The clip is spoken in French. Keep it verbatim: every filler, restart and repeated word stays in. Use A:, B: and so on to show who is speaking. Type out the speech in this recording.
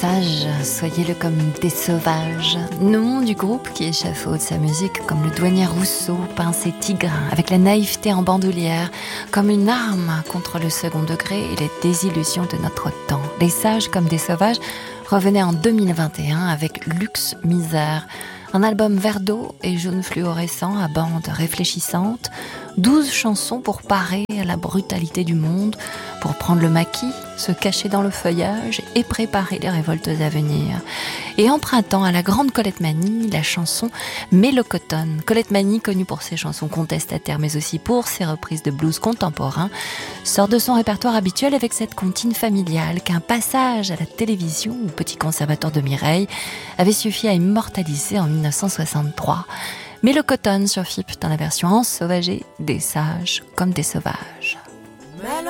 A: Sages, soyez-le comme des sauvages. Nom du groupe qui échafaude sa musique comme le douanier Rousseau peint ses tigres avec la naïveté en bandoulière, comme une arme contre le second degré et les désillusions de notre temps. Les Sages comme des sauvages revenaient en deux mille vingt et un avec Luxe Misère, un album vert d'eau et jaune fluorescent à bande réfléchissante, douze chansons pour parer à la brutalité du monde, pour prendre le maquis, se cacher dans le feuillage et préparer les révoltes à venir. Et empruntant à la grande Colette Mani la chanson Mélocotone. Colette Mani, connue pour ses chansons contestataires mais aussi pour ses reprises de blues contemporains, sort de son répertoire habituel avec cette comptine familiale qu'un passage à la télévision au Petit Conservatoire de Mireille avait suffi à immortaliser en mille neuf cent soixante-trois. Mélocotone sur F I P dans la version ensauvagée des Sages comme des sauvages.